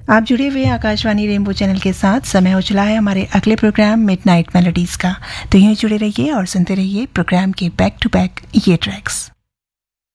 आप जुड़े हुए आकाशवाणी रेनबो चैनल के साथ। समय हो चला है हमारे अगले प्रोग्राम मिडनाइट मेलोडीज का। तो यूं जुड़े रहिए और सुनते रहिए प्रोग्राम के बैक टू बैक ये ट्रैक्स।